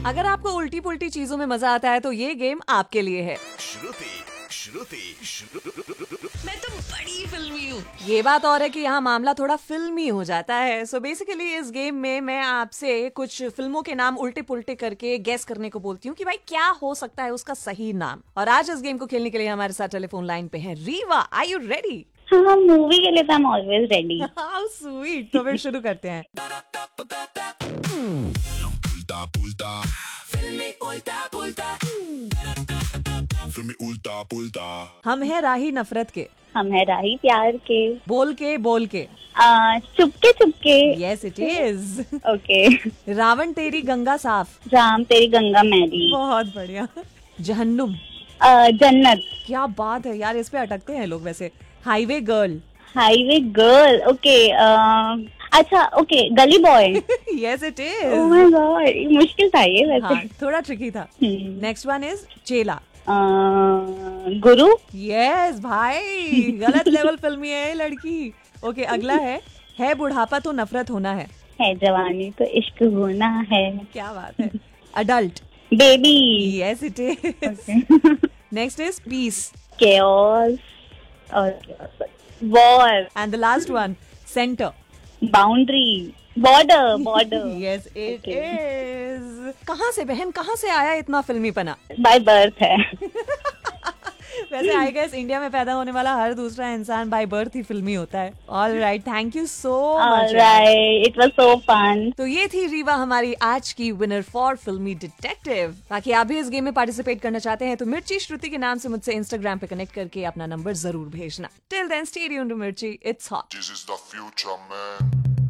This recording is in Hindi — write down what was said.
अगर आपको उल्टी पुल्टी चीजों में मजा आता है तो ये गेम आपके लिए है। मैं तो बड़ी फिल्मी हूँ। ये बात और है कि यहाँ मामला थोड़ा फिल्मी हो जाता है। सो बेसिकली इस गेम में मैं आपसे कुछ फिल्मों के नाम उल्टे पुल्टे करके गेस करने को बोलती हूँ कि भाई क्या हो सकता है उसका सही नाम। और आज इस गेम को खेलने के लिए हमारे साथ टेलीफोन लाइन पे है रीवा। Are you ready? हाँ, मूवी के लिए तो I am always ready. How sweet. तो फिर शुरू करते हैं। हम है राही नफरत के, हम है राही प्यार के, बोल के Chupke Chupke. Yes it is. Okay. Ravan तेरी गंगा साफ, राम तेरी गंगा मैली। बहुत बढ़िया। जहन्नुम, जन्नत। क्या बात है यार, इस पे अटकते हैं लोग वैसे। Highway girl, highway girl. Okay. अच्छा, ओके, गली boy. Yes it oh is. My God, मुश्किल था ये वैसे। हाँ, थोड़ा ट्रिकी था। नेक्स्ट वन इज चेला। गुरु। यस भाई, गलत लेवल फिल्मी है ये लड़की। ओके, अगला है बुढ़ापा तो नफरत होना है जवानी तो इश्क होना है। क्या बात है। Adult, baby. Yes it is. Next is peace chaos और war. And the last one centre, boundary, border. Yes it is. कहाँ से बहन, कहाँ से आया इतना फिल्मीपना? बाय बर्थ है। वैसे आई गेस इंडिया में पैदा होने वाला हर दूसरा इंसान बाय बर्थ ही फिल्मी होता है। All right, thank you so much. Alright, it was so fun. तो ये थी रीवा हमारी आज की विनर फॉर फिल्मी डिटेक्टिव। बाकी आप भी इस गेम में पार्टिसिपेट करना चाहते हैं तो मिर्ची श्रुति के नाम से मुझसे इंस्टाग्राम पे कनेक्ट करके अपना नंबर जरूर भेजना। Till then stay tuned to मिर्ची, it's hot. This is the future, man.